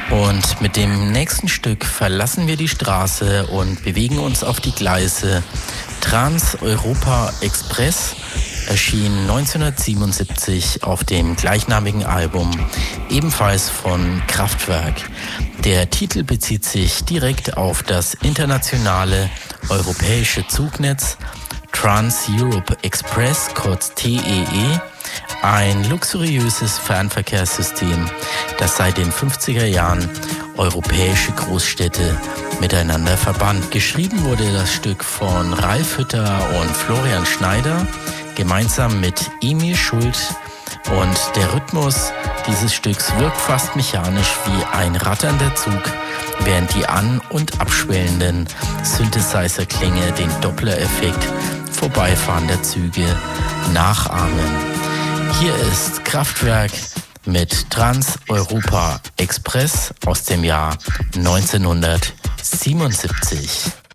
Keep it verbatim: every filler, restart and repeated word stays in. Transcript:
Und mit dem nächsten Stück verlassen wir die Straße und bewegen uns auf die Gleise. Trans-Europa Express erschien neunzehnhundertsiebenundsiebzig auf dem gleichnamigen Album, ebenfalls von Kraftwerk. Der Titel bezieht sich direkt auf das internationale europäische Zugnetz Trans-Europe Express, kurz T E E, ein luxuriöses Fernverkehrssystem, das seit den fünfziger Jahren europäische Großstädte miteinander verband. Geschrieben wurde das Stück von Ralf Hütter und Florian Schneider, gemeinsam mit Emil Schult, und der Rhythmus dieses Stücks wirkt fast mechanisch wie ein ratternder Zug, während die an- und abschwellenden Synthesizer-Klänge den Doppler-Effekt vorbeifahrender Züge nachahmen. Hier ist Kraftwerk mit Trans-Europa Express aus dem Jahr neunzehnhundertsiebenundsiebzig.